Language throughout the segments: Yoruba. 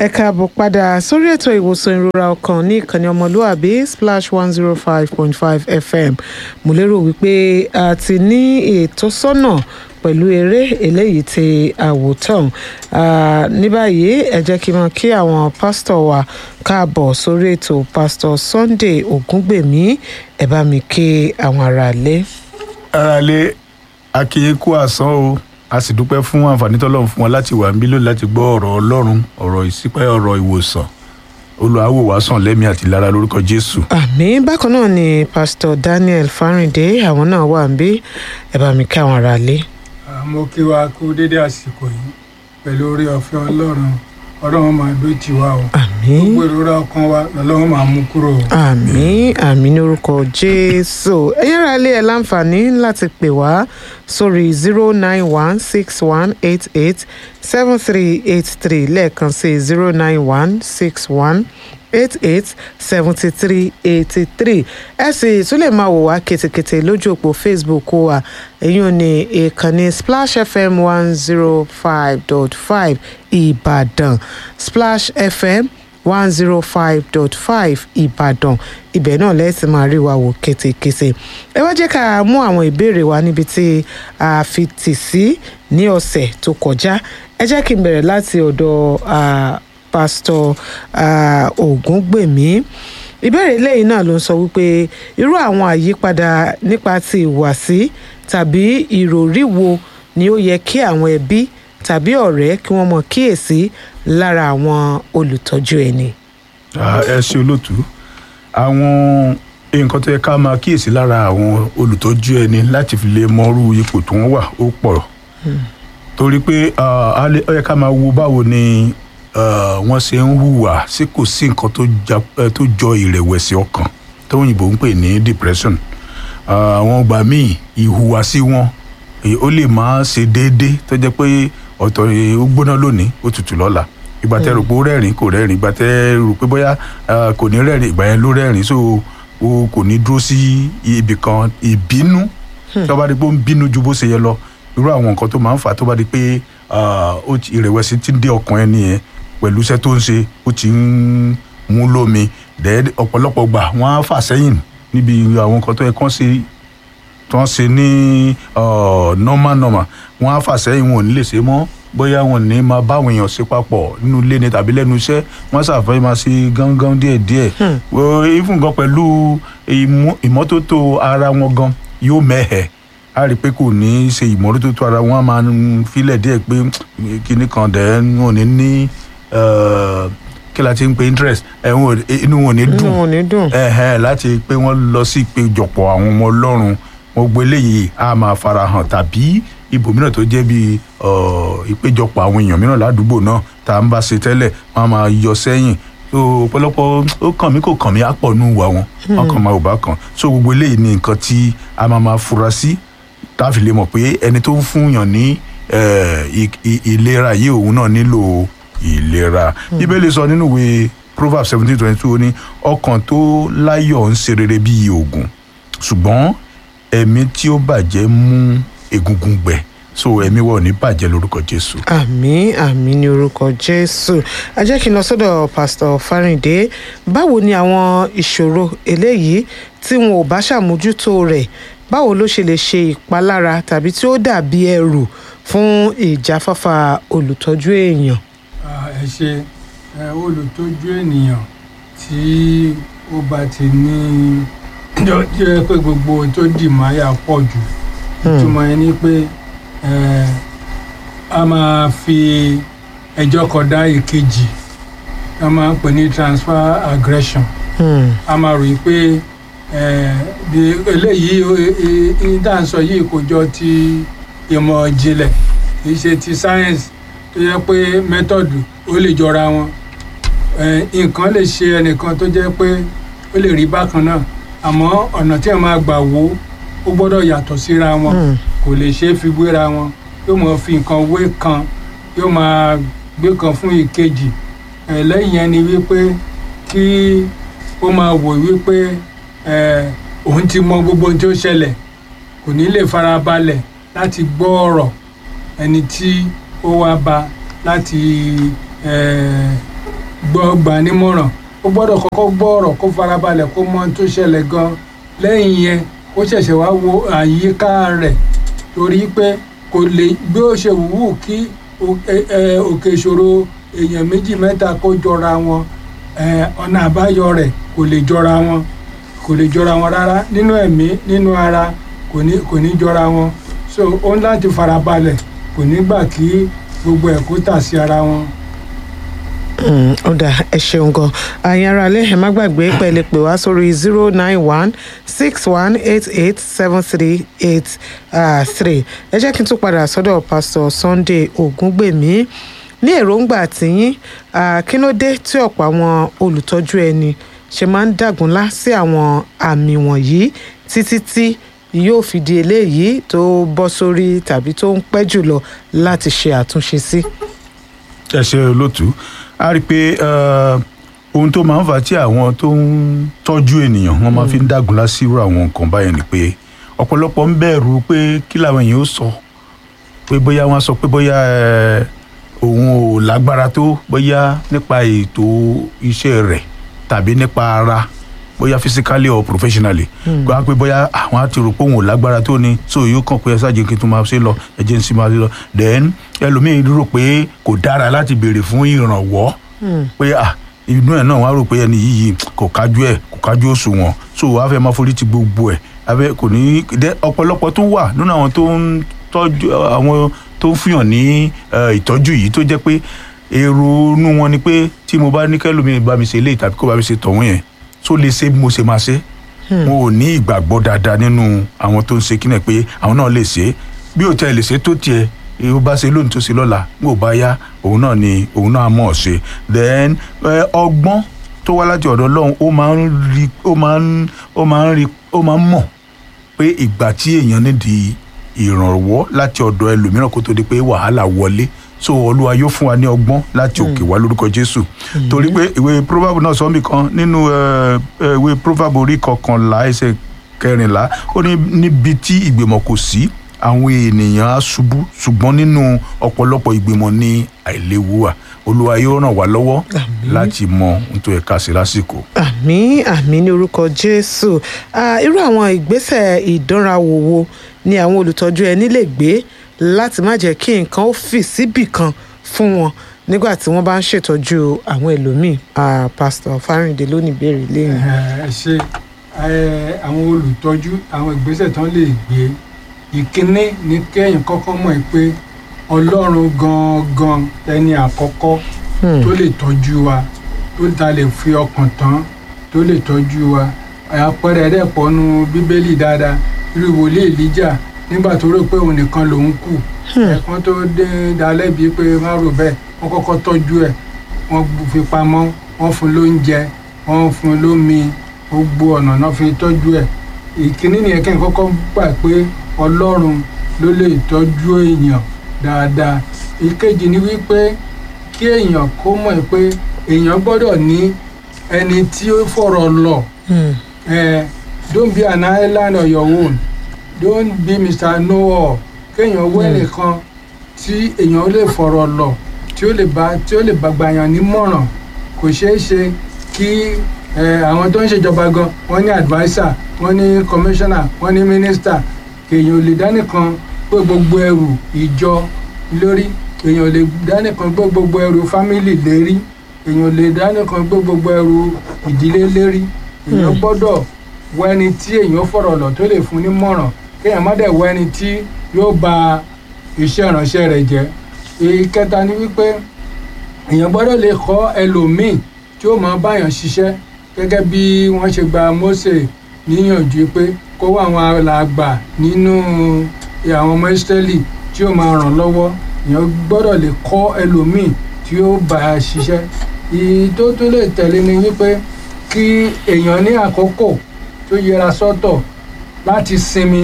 ẹ káàbọ̀ padà sórí ètò ìwòsàn ìrora ọkàn ní ìkànnì ọmọlúàbí splash 105.5 fm. mo lérò wípé a ti ní ìtọ́sọ́nà pẹ̀lú eré eléyìí tí àwòtán. ní báyìí ẹ jẹ́ kí n máa kí àwọn pásítọ̀ wa káàbọ̀ sórí ètò. pásítọ̀ Sunday Ògúngbèmí, ẹ bá mi kí àwọn aráalé. aráalé akínyìn kú àsán o, a sì dúpẹ́ fún àǹfààní tọ́lọ́run fún wọn láti wà níbí lónìí láti gbọ́ ọ̀rọ̀ Ọlọ́run, ọ̀rọ̀ ìṣípẹ́, ọ̀rọ̀ ìwòsàn. Olúwa wò wá sàn lẹ́mìí àti lára lórúkọ Jésù. àmín. bákan náà ni pásítọ̀ Daniel Fáríndé, àwọn náà wà níbí, ẹ bá mi kí àwọn aráalé. mo kí wa kú dédé àsìkò yìí pẹ̀lú orí ọ̀fẹ́ Ọlọ́run máa dó tì wá o. àmín. gbogbo ìrora ọkàn wa lọ́lọ́run máa mú kúrò. àmín àmín ní orúkọ Jésù. ẹ̀yin aráalé ẹ láǹfààní láti pè wá sórí 09161887383 lẹ́ẹ̀kan sí 09161887383. ẹ sì tún lè máa wò wá ketekete lójú òpó Facebook wa, èyí ò ní ìkànnì Splash FM 105.5 Ìbàdàn, Splash FM 105.5 Ìbàdàn. ibẹ̀ náà lẹ́sìn máa rí wa wò kétékété. ẹ wá jẹ́ ká mú àwọn ìbéèrè wa níbi tí a fi tì sí ní ọ̀sẹ̀ tó kọjá. ẹ jẹ́ kí n bẹ̀rẹ̀ láti ọ̀dọ̀ pásítọ̀ Ògúngbèmí. ìbéèrè lẹ́yìn náà ló ń sọ wípé irú àwọn àyípadà nípa ti ìhùwàsí tàbí ìròrí wo ni ó yẹ kí àwọn ẹbí tàbí ọ̀rẹ́ kí wọ́n mọ̀ kíyèsí lára àwọn olùtọ́jú ẹni. ẹ ṣe olóòtú. àwọn nǹkan tó yẹ ká máa kíyèsí lára àwọn olùtọ́jú ẹni láti fi lè mọrú ipò tó wọ́n wà ó pọ̀. torí pé ó yẹ ká máa wo báwo ni wọ́n ṣe ń hùwà, sí kò sí nǹkan tó jọ ìrẹ̀wẹ̀sì ọkàn tó òyìnbó ń pè ní depression. àwọn ìgbà míì ìhùwàsí wọn ó lè máa ṣe déédéé tó jẹ́ pé ọ̀tọ̀ ó gbóná lónìí ó tutù lọ́la. ìgbà tẹ́ rò pé ó rẹ́rìn kò rẹ́rìn, ìgbà tẹ́ rò pé bóyá kò ní rẹ́rìn ìgbà yẹn ló rẹ́rìn. so o kò ní dúró sí ibì kan. ìbínú tó bá di pé ó ń bínú ju bó ṣe yẹ lọ, irú àwọn nǹkan tó máa ń fà tó bá di pé ìrẹ̀wẹ̀sì ti ń dé ọkàn ẹni yẹn pẹ̀lú iṣẹ́ tó ń ṣe, ó ti ń mú lómi. ọ̀pọ̀lọpọ̀ gbà wọ́n á fà sẹ́yìn níbi àwọn nǹkan tó yẹ kán ṣe tó ń ṣe ní normal wọn á fà sẹ́yìn, wọn ò ní lè ṣe mọ́. bóyá wọn ní máa báwọn èèyàn ṣe papọ̀ nínú ilé ni tàbí lẹ́nu iṣẹ́, wọ́n ṣàfẹ́ máa ṣe gángan díẹ̀díẹ̀. even gan pẹ̀lú ìmọ́tótó ara wọn gan yóò mẹ́hẹ̀. a rí i pé kò ní ṣe ìmọ́tótó ara wọn, á máa filẹ̀ díẹ̀ pé kinní kan dẹ̀ wọn ò ní kí la ti ń pe interest, inú wọn ò ní dùn láti pé wọ́n lọ sí ìpéjọpọ̀ àwọn ọmọ Ọlọ́run. gbogbo eléyìí a máa farahàn, tàbí ibòmíràn tó jẹ́ bí ìpéjọpọ̀ àwọn èèyàn mìíràn ládùúgbò náà tá à ń bá ṣe tẹ́lẹ̀, wọ́n á máa yọ sẹ́yìn. ọ̀pọ̀lọpọ̀ ó kàn mí kò kàn mí á pọ̀ nù wà wọn kàn máa ò bá kàn. so gbogbo eléyìí ni nǹkan tí a máa fura sí, tá a fi lè mọ̀ pé ẹni tó ń fúnyàn ní ìlera yìí òun náà nílò ìlera. Bíbélì sọ nínú ìwé Proverbs 17:22 ó ní ọkàn tó láyọ̀ ń ṣe rere bíi òògùn, ṣùgbọ́n ẹ̀mí tí ó bàjẹ́ mú egungun gbẹ. so ẹ̀mí wa ò ní bàjẹ́ lórúkọ Jésù. àmín àmín ní orúkọ Jésù. ẹ jẹ́ kí n lọ sọ́dọ̀ pásítọ̀ Fáríndé. báwo ni àwọn ìṣòro eléyìí tí wọn ò bá ṣàmójútó rẹ̀, báwo ló ṣe lè ṣe ìpalára tàbí tí ó dàbí ẹrù fún ìjáfáfá olùtọ́jú èèyàn? ẹ ṣe olùtọ́jú ènìyàn tí ó bá ti ní jẹ́ pé gbogbo tó dì máyà pọ̀ jù, ìtumọ̀ yẹn ni pé a máa fi ẹjọ́ kọ̀dá ìkejì, a máa ń pè ní transfer aggression. a máa rò pé eléyìí ìdáǹsọ yìí kò jọ ti ìmọ̀ ìjìnlẹ̀, kì í ṣe ti science tó yẹ pé method ó lè jọra wọn. nǹkan lè ṣe ẹnìkan tó jẹ́ pé ó lè rí bákan náà, àmọ́ ọ̀nà tí a máa gbà wò ó gbọ́dọ̀ yàtọ̀ síra wọn. kò lè ṣe é fi wéra wọn. yóò máa fi nǹkan wé kan, yóò máa gbé kan fún ìkejì. lẹ́yìn yẹn ni wípé kí ó máa wò wípé òun ti mọ gbogbo ohun tí ó ṣẹlẹ̀, kò ní lè fara balẹ̀ láti gbọ́ ọ̀rọ̀ ẹni tí ó wá bá láti gbà nímọ̀ràn ó gbọ́dọ̀ kọ́kọ́ gbọ́ ọ̀rọ̀ kó farabalẹ̀ kó mọ ohun tó ṣẹlẹ̀ gan lẹ́yìn yẹn ó ṣẹ̀ṣẹ̀ wá wo àyíká rẹ̀ torí pé kò lè bí ó ṣe wù kí òkè ìṣòro èèyàn méjì mẹ́ta kó jọra wọn ọ̀nà àbáyọ rẹ̀ kò lè jọra wọn rárá nínú ẹ̀mí nínú ara kò ní jọra wọn so ó ń láti farabalẹ̀ kò ní gbà kí gbogbo ẹ̀ kó tà sí ara wọn. ọ̀dà ẹ ṣeun gan àyìn ara alẹ́ ẹ má gbàgbé pẹ̀lẹ́ pè wá sórí 09161887383 ẹ jẹ́ kí n tún padà sọ́dọ̀ pásítọ̀ Sunday Ògúngbèmí ní èròǹgbà tìyín kí ló dé tí ọ̀pọ̀ àwọn olùtọ́jú ẹni ṣe máa ń dàgúnlá sí àwọn àmì wọ̀nyí títí tí yóò fi di eléyìí tó bọ́ sórí tàbí tó ń pẹ́ jùlọ láti ṣe àtúnṣe sí. ẹ ṣe olóòtú a rí i pé ohun tó máa ń fà tí àwọn tó ń tọ́jú ènìyàn wọ́n máa fi ń dàgúnlá sí irú àwọn nǹkan báyẹn ni pé ọ̀pọ̀lọpọ̀ ń bẹ̀rù pé kí làwọn èèyàn ó sọ pé bóyá wọ́n sọ pé bóyá òun ò lágbára tó bóyá nípa ètò iṣẹ́ rẹ̀ tàbí nípa ara bóyá physically or professionally kó wá pé bóyá àwọn á ti rò pé òun ò lágbára tó ni so yóò kàn pé ẹ ṣáàjì kí n tún máa ṣe lọ ẹjẹ ń sì máa ṣe lọ then ẹlòmíín rò pé kò dára láti béèrè fún ìrànwọ́ pé inú ẹ̀ náà wọ́n á rò pé ẹni yìí kò kájú òṣùwọ̀n so wàá fẹ́ máa forí ti gbogbo ẹ̀ abẹ́ kò ní ọ̀pọ̀lọpọ̀ tó wà nínú àwọn tó ń tọ́jú àwọn tó ń fihàn ní ìtọ́jú yìí tó jẹ́ pé èrò inú wọn ni pé tí mo bá ní kẹ́lòmíì bá mi ṣe eléyìí tàbí kó bá mi ṣe tọ̀hún yẹn tó lè ṣe bí mo ṣe máa ṣe wọn ò ní ìgbàgbọ́ dáadáa nínú àwọn tó ń ṣe kíni pé àwọn náà lè ṣe bí ò tẹ́ lè ṣe tó tiẹ̀ ó bá ṣe lónìí tó ṣe lọ́la ń ò bá yá òun náà mọ̀ ọ́ ṣe then ọgbọ́n tó wá láti ọ̀dọ̀ Ọlọ́run ó máa ń mọ̀ pé ìgbà tí èèyàn nídìí ìrànwọ́ láti ọ̀dọ̀ ẹlòmíràn kó tó di pé wàhálà wọlé so Olúwa yóò fún wa ní ọgbọ́n láti òkè wá lórúkọ Jésù torí pé ìwé proverb náà sọ mí kan nínú ìwé proverb orí 11 ẹsẹ̀ 14 ó ní níbi tí ìgbìmọ̀ kò sí àwọn ènìyàn á ṣubú ṣùgbọ́n nínú ọ̀pọ̀lọpọ̀ ìgbìmọ̀ ní àìléwu wà Olúwa yóò ràn wá lọ́wọ́ láti mọ ohun tó yẹ ká ṣe lásìkò. àmín ní orúkọ Jésù irú àwọn ìgbésẹ̀ ìdánrawò wo ni àwọn olùtọ́jú ẹni lè gbé láti má jẹ́ kí nǹkan ó fì síbì kan fún wọn nígbà tí wọ́n bá ń ṣètọ́jú àwọn ẹlòmíì pásítọ̀ Fáríndé ló ní ìbéèrè lẹ́yìn. ṣe àwọn olùtọ́jú àwọn ìgbésẹ̀ tán lè gbé ìkíní ní kẹ́yìn kọ́kọ́ mọ̀ pé Ọlọ́run gangan ẹni àkọ́kọ́ tó lè tọ́jú wa tó ta lè fi ọkàn tán tó lè tọ́jú wa àpẹẹrẹ rẹ̀ pọ̀nù Bíbélì dáadáa irú wòlíì Èlíjà nígbà tó rò pé òun nìkan lòun kù ẹ̀kan tó dé dalẹ́ bíi pé má rò bẹ́ẹ̀ wọ́n kọ́kọ́ tọ́jú ẹ̀ wọ́n fi pamọ́ wọ́n fún lóúnjẹ wọ́n fún lómi gbogbo ọ̀nà náà fi tọ́jú ẹ̀ ìkíní nìyẹn kí n kọ́kọ́ gbà pé Ọlọ́run ló lè tọ́jú èèyàn dáadáa ìkejì ni wípé kí èèyàn kó mọ̀ pé èèyàn gbọ́dọ̀ ní ẹni tí ó fọ̀rọ̀ lọ don't be an island on your own don't be Mr. Know-all kéèyàn wọ ẹnìkan tí èèyàn lè fọ̀rọ̀ lọ tí ó lè bá gbàyàn nímọ̀ràn kò ṣeé ṣe kí àwọn tó ń ṣèjọba gan wọ́n ní adviser wọ́n ní commissioner wọ́n ní minister èèyàn ò lè dánìkan pé gbogbo ẹrù ìjọ lórí èèyàn ò lè dánìkan pé gbogbo ẹrù family lérí èèyàn ò lè dánìkan pé gbogbo ẹrù ìdílé lérí èèyàn gbọ́dọ̀ wọ ẹni tí èèyàn fọ̀rọ̀ lọ tó lè fún nímọ̀ràn kéèyàn má dẹ̀ wọ ẹni tí yóò ba iṣẹ́ ìránṣẹ́ rẹ̀ jẹ́. ìkẹta ni wípé èèyàn gbọ́dọ̀ lè kọ́ ẹlòmíì tí ó máa báyàn ṣiṣẹ́ gẹ́gẹ́ bí wọ́n ṣe gba Mósè níyànjú pé kó wá àwọn alàgbà nínú àwọn ọmọ Ísírẹ́lì tí ó máa ràn lọ́wọ́ èèyàn gbọ́dọ̀ lè kọ́ ẹlòmíì tí ó bá a ṣiṣẹ́. tó lè tẹ̀lé ni wípé kí èèyàn ní àkókò tó yẹra sọ́tọ̀ láti sinmi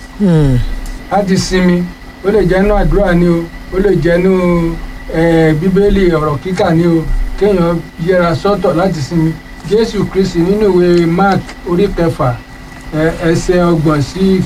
ó lè jẹ́ inú àdúrà ni o ó lè jẹ́ inú Bíbélì ọ̀rọ̀ kíkà ni o kéèyàn yẹra sọ́tọ̀ láti sinmi. Jésù Kristi nínú ìwé Mark orí 6 ẹsẹ̀ 30 sí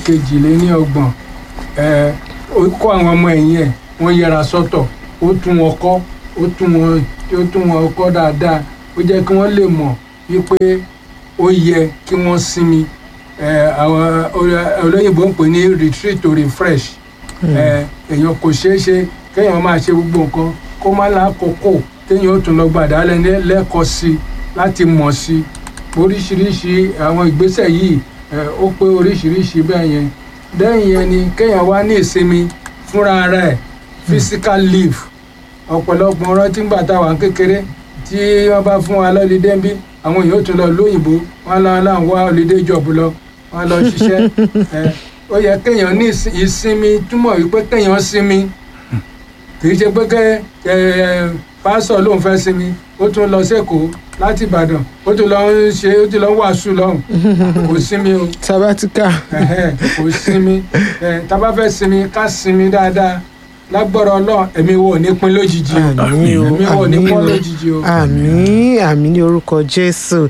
32 ó kọ́ àwọn ọmọ ẹ̀yìn ẹ̀ wọ́n yẹra sọ́tọ̀ ó tún wọn kọ́ ó tún wọn kọ́ dáadáa, ó jẹ́ kí wọ́n lè mọ̀ wípé ó yẹ kí wọ́n sinmi. Àwọn olóyìnbó ń pè ní retreat to refresh. Èèyàn kò ṣeé ṣe kéèyàn máa ṣe gbogbo nǹkan kó má lákòókò téèyàn ó tún lọ gbàdá lẹ́kọ̀ọ́ sí láti mọ̀ sí oríṣiríṣi àwọn ìgbésẹ̀ yìí. Ó pé oríṣiríṣi bẹ́ẹ̀ yẹn. Lẹ́yìn yẹn ni kéèyàn wá ní ìsinmi fúnra rẹ̀, physical leave. Ọ̀pọ̀lọpọ̀ rántí ńgbà táwa kékeré tí wọ́n bá fún wa lọ́lídé ń bí, àwọn èèyàn ó tún lọ lóyìnbó, wọ́n láwọn wá holiday job lọ, wọ́n lọ ṣiṣẹ́. Ó yẹ kéèyàn ní ìsinmi, túmọ̀ wípé kéèyàn sinmi. Kì í ṣe pé pásọ̀ lòun fẹ́ sinmi, ó tún lọ sẹ́kọ̀ọ́ láti Ìbàdàn, ó tún lọ wàásù lọ́hùn. Kò sinmi o. sabatika. Kò sinmi. Tá bá fẹ́ sinmi ká sinmi dáadáa. Lágbára Ọlọ́run, ẹ̀mí wo ní pín lójijì o. Àmín o, ẹ̀mí wo ní pín lójijì o. àmín àmín ní orúkọ Jésù.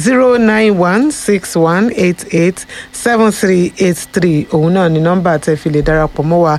09161887383 òun náà ni nọ́mbà tẹ́ fi lè darapọ̀ mọ́ wa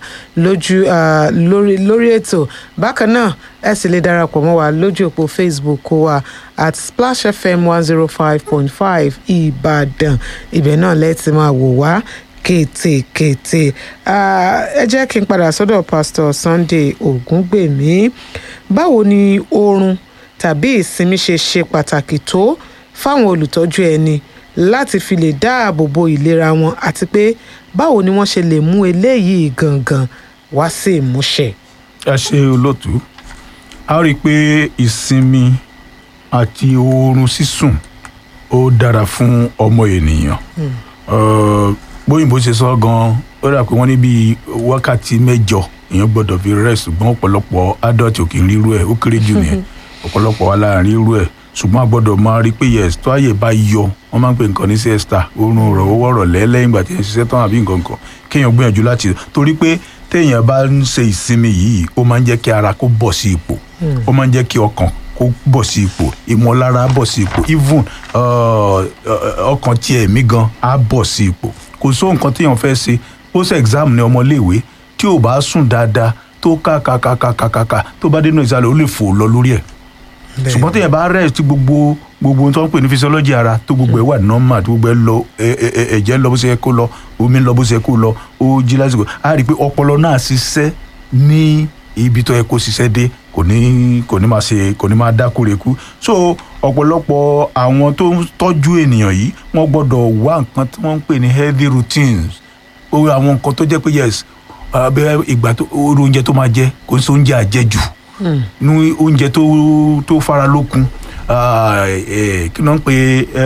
lórí ètò. Bákan náà ẹ sì lè darapọ̀ mọ́ wa lójú òpó Facebook wa at Splash FM 105.5 Ìbàdàn. Ibẹ̀ náà lẹ́ẹ̀tì máa wò wá kétékété. Ẹ jẹ́ kí n padà sọ́dọ̀ Pastor Sunday Ògúngbèmí. Báwo ni oorun tàbí ìsinmi ṣe pàtàkì tó fáwọn olùtọ́jú ẹni láti fi lè dáàbò bo ìlera wọn, àti pé báwo ni wọ́n ṣe lè mú eléyìí gangan wá sí ìmúṣẹ? ẹ ṣe olóòtú. a rí i pé ìsinmi àti oorun sísùn ó dára fún ọmọ ènìyàn. Bóyìnbó ṣe sọ gan-an, ó dà pé wọ́n ní bíi wákàtí 8 èèyàn gbọ́dọ̀ fi rest, ṣùgbọ́n ọ̀pọ̀lọpọ̀ adult ò kì í rírú ẹ̀, ó kéré jù nìyẹn. Ọ̀pọ̀lọpọ̀ wa la rírú ẹ̀, ṣùgbọ́n a gbọ́dọ̀ máa rí pé yes, tó àyè bá yọ, wọ́n máa ń pè nǹkan ní siesta, oorun rọ̀ lẹ́yìn ìgbà tí ẹ̀ ń ṣiṣẹ́ tán àbí nǹkan kan, kéèyàn gbìyànjú láti, torí pé téèyàn bá ń ṣe ìsinmi yìí, ó máa ń jẹ́ kí ara kó bọ̀ sí ipò, ó máa ń jẹ́ kí ọkàn kó bọ̀ sí ipò, ìmọ̀lára bọ̀ sí ipò, even ọkàn tiẹ̀ mí gan á bọ̀ sí ipò. Kò sóhun nǹkan téèyàn fẹ́ ṣe, post exam ní ọmọléèwé tí ò bá sùn dáadáa tó kàkàkàkàkàkà tó bá dénú ìsàlẹ̀ ó lè fò lọ lórí ẹ̀. Ṣùgbọ́n téèyàn bá rẹ̀ tí gbogbo tó ń pè ní physiology ara tó gbogbo ẹ̀ wà normal, tó gbogbo ẹ̀ lọ, ẹ̀jẹ̀ ń lọ bó ṣe yẹ kó lọ, omi ń lọ bó ṣe yẹ kó lọ, ó jí lásìkò, á rí i pé ọpọlọ náà ṣiṣẹ́ ní ibi tó yẹ kó ṣiṣẹ́ dé, kò ní máa dákúrekú. So ọ̀pọ̀lọpọ̀ àwọn tó ń tọ́jú ènìyàn yìí wọ́n gbọ́dọ̀ wá nǹkan tí wọ́n ń pè ní healthy routines. Àwọn nǹkan tó jẹ́ pé yes, abẹ́ ìgbà tó oúnjẹ tó máa jẹ kò sí oúnjẹ àjẹjù, ní oúnjẹ tó fara lókun, kí ló ń pè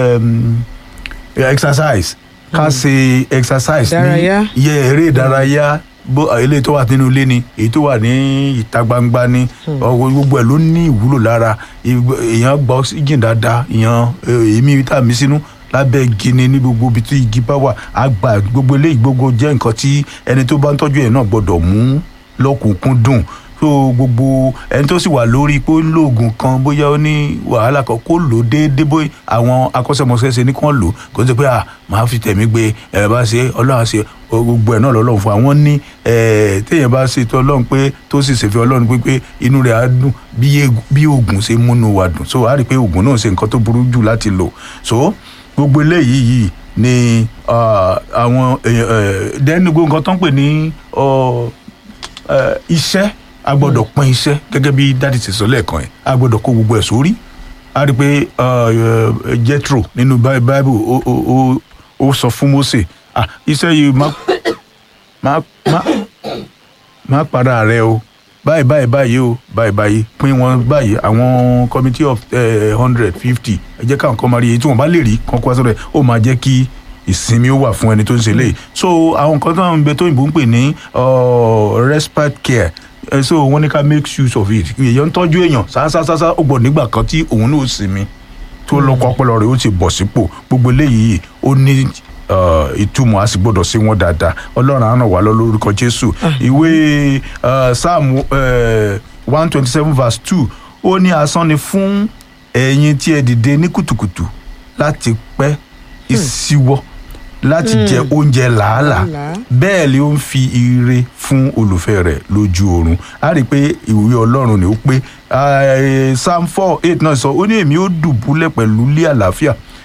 exercise, ká ṣe exercise ní eré ìdárayá, eléyìí tó wà nínú ilé ni, èyí tó wà ní ìta gbangba ni, gbogbo ẹ̀ ló ní ìwúlò lára. Èèyàn gba oxygen dáadáa, èémí tá a mí sínú lábẹ́ igi ni, ní gbogbo ibi tí igi bá wà àgbà, gbogbo eléyìí gbogbo jẹ́ nǹkan tí ẹni tó bá ń tọ́jú ẹ̀ náà gbọ́dọ̀ mú lọ́kùnkúndùn. So gbogbo ẹni tó sì wà lórí pé ó lóògùn kan, bóyá ó ní wàhálà kan, kó lò ó déédéé, bóyá àwọn akọ́ṣẹ́mọṣẹ́ ṣe ní kí wọ́n lò ó, kò sí pé màá fi tẹ̀mí gbé, bá ṣe Ọlọ́run ṣe gbogbo ẹ̀ náà lọ́lọ́run fún àwọn ní téèyàn bá ṣe tó Ọlọ́run pé tó sì ṣèfẹ́ Ọlọ́run pé inú rẹ̀ á dùn bí oògùn ṣe múnú wa dùn. So a rí i pé oògùn náà ṣe nǹkan tó burú jù láti lò. So gbogbo eléyìí yìí ni àwọn dẹ́nu gbogbo nǹkan tó ń pè ní iṣẹ́. A gbọ́dọ̀ pín iṣẹ́ gẹ́gẹ́ bí dáàdì ti sọ lẹ́ẹ̀kan yẹn, a gbọ́dọ̀ kó gbogbo ẹ̀ sórí. A rí i pé Jethro nínú Bible ó sọ fún Mósè, iṣẹ́ yìí má para rẹ o, báyìí o, báyìí pín wọn báyìí, àwọn committee of 150 ẹ jẹ́ káwọn kan máa rí èyí tí wọ́n bá lè rí kan kó wá sọ́dọ̀ ẹ̀, ó máa jẹ́ kí ìsinmi ó wà fún ẹni tó ń ṣe léyìí. So àwọn nǹkan tó ń bẹ tó ìbò ń pè ní respite care, so wọ́n ní ká make use of it. Èèyàn ń tọ́jú èèyàn ṣáṣáṣáṣá, ó gbọ́dọ̀ nígbà kan tí òun náà sinmi tó lọ́kọ̀ ọpọlọ rẹ̀ ó ti bọ̀ sípò. Gbogbo eléyìí ó ní ìtumọ̀, a sì gbọ́dọ̀ sí wọn dáadáa. Ọlọ́run á ràn wá lọ lórúkọ Jésù. Ìwé Psalm 127 verse 2 ó ní asán ni fún ẹ̀yin tí ẹ dìde ní kùtùkùtù láti pẹ́ ìṣíwọ́ láti jẹ oúnjẹ làálàá bẹ́ẹ̀ ni ó ń fi ire fún olùfẹ́ rẹ̀ lójú oorun. A rí i pé ìwé Ọlọ́run ni ó pé Psalm 4:8 náà sọ ó ní èmi ó dùbúlẹ̀ pẹ̀lú ilé àlàáfíà